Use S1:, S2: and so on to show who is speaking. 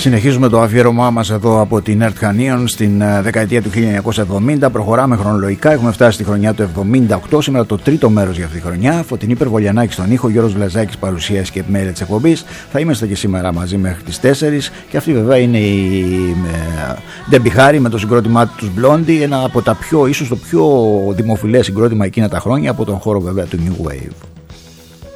S1: Συνεχίζουμε το αφιέρωμά μας εδώ από την Earth Canyon στην δεκαετία του 1970. Προχωράμε χρονολογικά. Έχουμε φτάσει στη χρονιά του 78. Σήμερα το τρίτο μέρος για αυτή τη χρονιά. Φωτεινή Περβολιανάκη στον ήχο, Γιώργος Βλαζάκης παρουσίαση και επιμέλεια της εκπομπής. Θα είμαστε και σήμερα μαζί μέχρι τις 4. Και αυτή βέβαια είναι η Debbie Harry με το συγκρότημά του Blondie. Ένα από τα πιο, ίσως το πιο δημοφιλές συγκρότημα εκείνα τα χρόνια από τον χώρο βέβαια του New Wave.